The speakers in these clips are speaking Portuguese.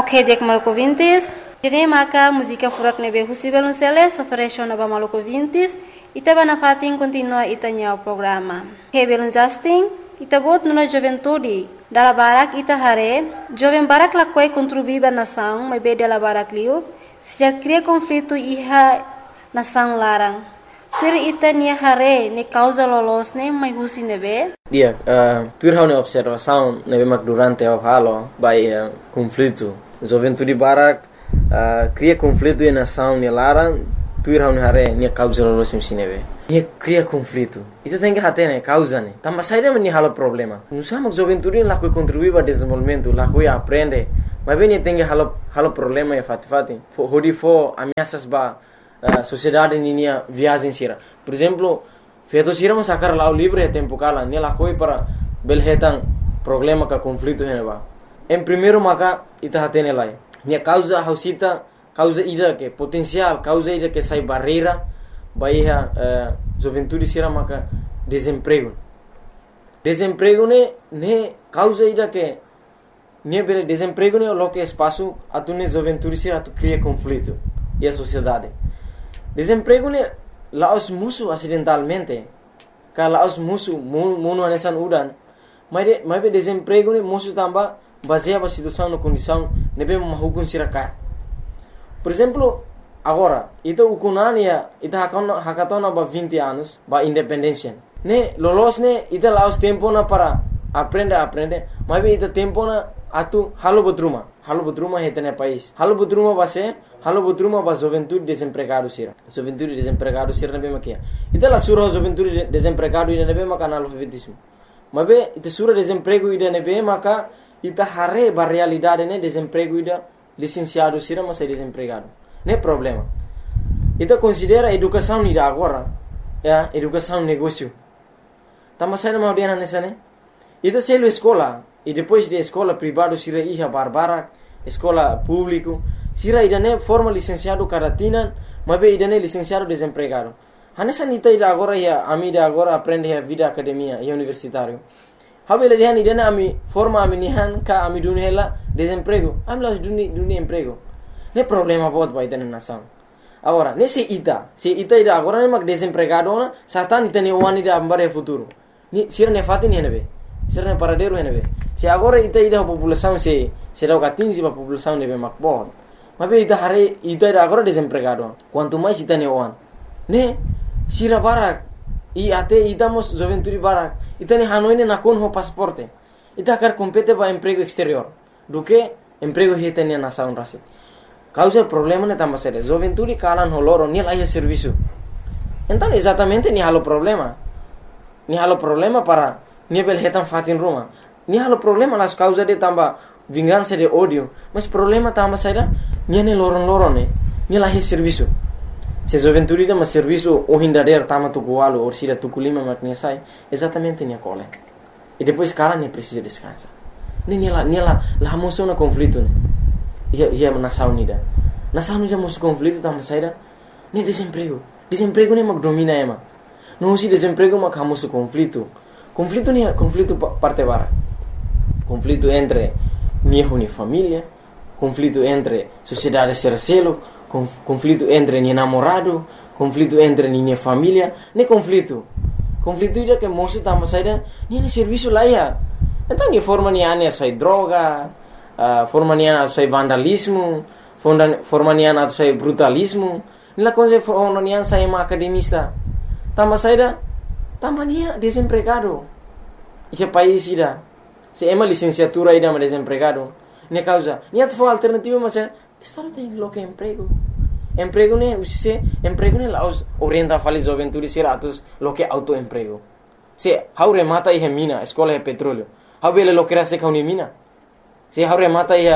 Ok, dek malco vintis. Dine maka música furak nebe husibelun seles ofereciona ba malco vintis. Ita bana fatin continua itanya o programa. Ok, belun Justin. Ita bot nuna juventude. Dala barak ita hare. Joven barak lakwai contribuiba nação, mas be dala barak liu. Se cria conflito iha nação larang. Tur ita nia hare ne causa lolos ne mai husi nebe. Dia, tur hau ne observação nebe mak durante o halo by conflito. Juventude barak cria conflito e nação ne larang. Tur hau ne hare ne causa lolos nebe. Nia cria conflito. Itu tem que hate ne causa ne. Tamba saída me halo problema. Não sama juventude lá que contribui para desenvolvimento, lá que aprende. Mas bem tem que halo problema e fati. Hodi fo ameaças ba sociedade ninia viagem sira. Por exemplo, feito sira mo sacar lá o livro e tempo kala, ne lá coi para belhetan problema ka conflito hene ba. Em primeiro maka ita hate ne lai. Nia causa hausita, causa ida que potencial, causa ida que sai barreira baia juventude sira maka desemprego. Desemprego ne causa ida que ne bele desemprego ne lo que espaço atune juventude sira tu cria conflito e a sociedade. Desemprego ne laos musu acidentalmente. Ka laos musu mono anesan udan. Mas be desemprego ne musu tamba baseia ba situação no condição ne be mahukun sira ka. Por exemplo, agora, ita ukunania, ita hakatona ba 20 anos, ba independência. Ne, lolos ne, ita laos tempo na para aprende, mas be ita tempo na atu halo botruma hetene país. Halo botruma ba juventude desempregado sira. Juventude desempregado sira na be makia. Ita la sura juventude desempregado ida na be maka analfabetismo. Mas be ita sura desemprego ida na be maka ita hare ba realidade ne desemprego ida licenciado sira mas desempregado. Ne problema. Ita considera educação ida agora, educação negócio. Tama saída mau dia nessa ne. Ita selo escola e depois de escola privado sira iha barbara, escola público, sira ida ne forma licenciado caratina, mas be ida ne licenciado desempregado. Hanessa nita ida agora ia amida agora aprende a vida academia e universitário. Habela dia ida ne ami forma ami nihan ka ami dunhela desemprego. Amlas duni emprego. Ne problema bot ba ida ne nação. Agora, se ita ida agora ne mak desempregado na, satan ita ne wani da ambare futuro. Ni sira ne fati ne be. Sira ne paradero ne be. Se agora ita ida população se dá catinzi ba população ne be mak bot. Mas be ita hare ita ida agora desempregado. Quanto mais ita ne wan. Ne sira barak e até idamos juventude barak. Ita ne hanoi ne nakon ho pasaporte. Ita quer compete ba emprego exterior. Do que emprego hita ne nação rasi. Causa problema ne tamba sere. Juventude kalan ho loro ni laia serviço. Então exatamente ni halo problema. Ni halo problema para ni bel hetan fatin Roma. Ni halo problema las causa de tamba vingança de ódio. Mas problema tamba sere ni ne loron ne. Ni laia serviço. Se juventude de mas serviço o hindader tama tu gualo or sira tu kulima makne sai. Exatamente ni cole. E depois cara ne precisa descansar. Ni la moção na conflito ne. Ia nação nida. Nação nida musu conflito tama saída. Ne desemprego. Desemprego ne mag domina ema. Não se desemprego mag hamusu conflito. Conflito ne conflito parte bara. Conflito entre ni família, conflito entre sociedade sercelo, conflito entre ni namorado, conflito entre ni família, ne conflito. Conflito ida que moço tama saída, ni serviço lá ia. Então ni forma ni ane sai droga, forma ni ane sai vandalismo, forma ni ane sai brutalismo. Nila coisa forma ni ane sai uma academista. Tama saída, tama ni desempregado. Esse país ida. Se ema licenciatura ida ma desempregado. Ne causa, ni atfo alternativa mas estado tem lo que emprego. Emprego ne usise, emprego ne laos orienta fali juventude siratus lo que autoemprego. Se haure mata e mina, escola e petróleo. Habele lo que rase ka mina. Se haure mata e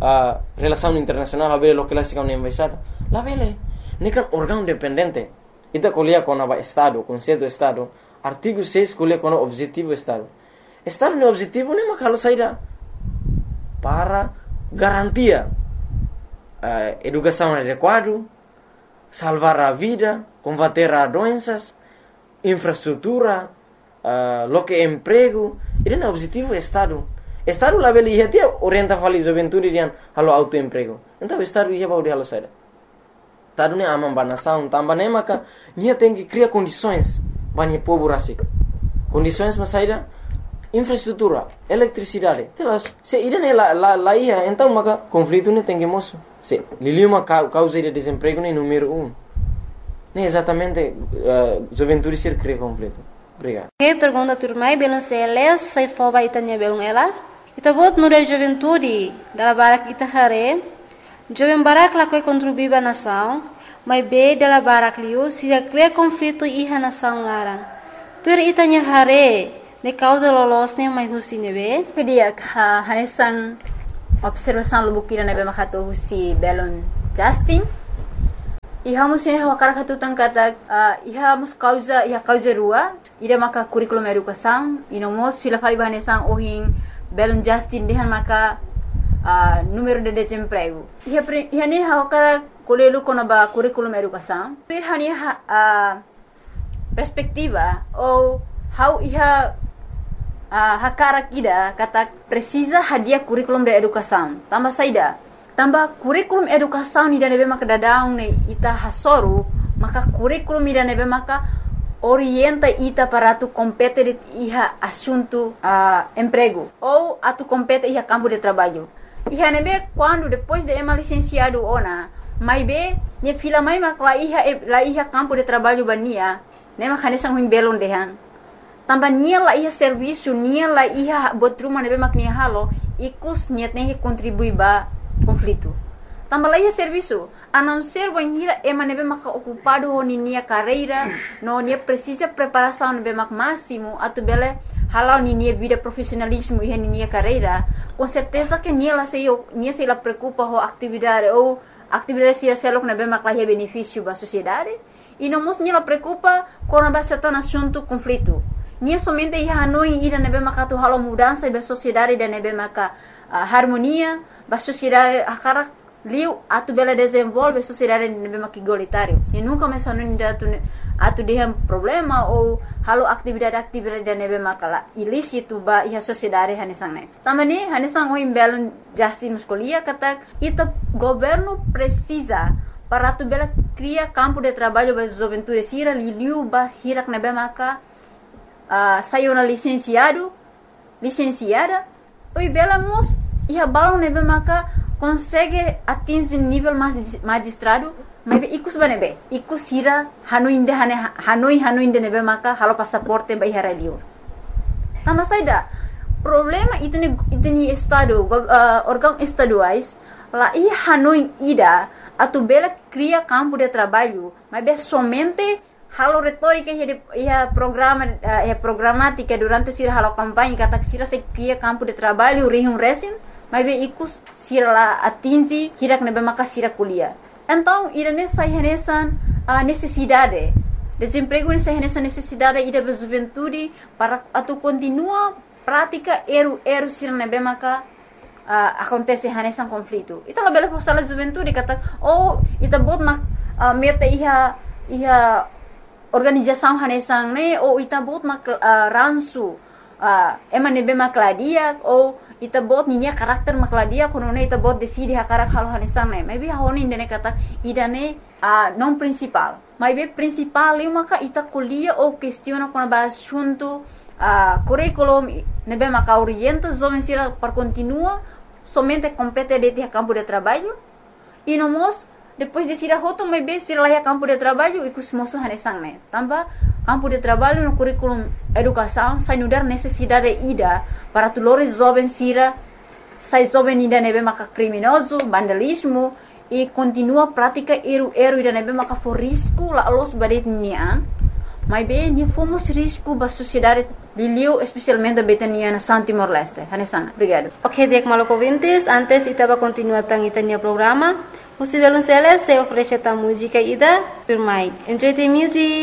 relação internacional, habele lo que rase ka embaixada. La vele, ne kan órgão dependente. Ita colia com a estado, conceito estado, artigo 6 colia com o objetivo estado. Estado no objetivo ne makalo saída para garantia educação adequada, salvar a vida, combater as doenças, infraestrutura, lo que emprego. Ele é o objetivo do Estado. Estado lá beli ia tia orienta fali juventude dian halo autoemprego. Então estado ia bau de halo saida. Estado ne amam banação, tambah ne maka nia tem que criar condições bani povo rasik. Condições mas saida infraestrutura, eletricidade. Telas, se ida ne lá ia, então maka conflito ne tem que moço. Se liliu uma causa de desemprego ne número 1. Ne exatamente juventude ser cria conflito. Obrigado. Que pergunta turmai belum seles sai foba itanya belum ela. Ita bot no da juventude da barak ita hare. Jovem barak la koi contribuir ba nação, mas be da barak liu se cria conflito iha nação larang. Tur itanya hare ne causa lolos ne mai husi nebe. Kedia hanesan observação lubukira nebe makato husi belon Justin. Iha mus ini hawakara katutan kata iha mus causa rua ida maka kurikulum educação ino mos fila fali bahanesan ohin belum Justin dehan maka número de desemprego iha ni hawakara kolelu kono ba kurikulum educação iha ni perspectiva ou how iha hakara kida kata precisa hadiah kurikulum de educação tambah saida tambah kurikulum educação ni nebe maka dadaung ne ita hasoru maka kurikulum ni nebe maka orienta ita para tu compete iha assunto emprego ou atu compete iha campo de trabalho iha nebe quando depois de ema licenciado ona mai be ni fila mai maka la iha campo de trabalho bania ne maka nesang huing belon dehan tambah nia la iha serviço nia la iha botruma nebe mak nia halo ikus niat ne contribui ba conflito. Tambah lagi serviço, a não ser banhira ema nebe maka ocupado ni nia carreira, no nia precisa preparação nebe mak máximo, atu bele halau ni nia vida profissionalismo e ni nia carreira, com certeza que nia se la preocupa ho atividade ou atividade se selok nebe mak lahi benefício ba sociedade, e não mos nia la preocupa com a bastante assunto conflito. Nia somente ia hanoi ida nebe maka tu halau mudança ba sociedade da nebe maka harmonia ba sociedade akara liu atu bela desenvolve sociedade nebe maka igualitário e nunca mais anu atu dehem problema ou halo atividade da nebe maka la ilícito ba ia sociedade hanesang ne tamani hanesang o imbelon Justin muscolia kata ita governo precisa para atu bela cria campo de trabalho ba juventude sira liu ba hirak nebe maka sayona licenciada oi bela mos ia balon nebe maka consegue atingir nível magistrado mas ikus banebe ikus hira hanoi inde nebe maka halo passaporte ba ihara liur tama saida problema itni estado órgão estaduais lá i hanoi ida atu bela cria campo de trabalho mas somente halo retórica ia programática durante sira halo campanha kata sira se cria campo de trabalho rihum resim mas ikus sira la atingi hirak nebe maka sira kuliah então irane sai renesan necessidade desemprego nessa necessidade ida ba juventude para atu continua prática eru sira nebe maka acontece renesan conflito ita la bela força la juventude kata ita bot meta iha organização hanesang ne ou ita bot ransu ema nebe makladia ou ita bot ninya karakter makladia kono ne ita bot decide hakarak halo hanesang ne maybe honi indene kata idane non principal maybe principal li maka ita kuliah ou questiona kono ba assunto curriculum nebe maka orienta jovem sira para continua somente compete de campo de trabalho e nomos depois de sira hoto maybe sira lá campo de trabalho e kusmoso hanesang ne tambah campo de trabalho no curriculum educação sai nudar necessidade ida para tulores jovem sira sai jovem ida nebe maka criminoso vandalismo e continua prática eru ida nebe maka for risco la los badet nian mas bem ni fomos risco ba sociedade liliu especialmente betania na San Timor Leste hanesang obrigado. Ok, dek maloko vintes antes itaba continua tang itanya programa. Musivelun Celes se oferece ta música ida per mai. Enjoy the music.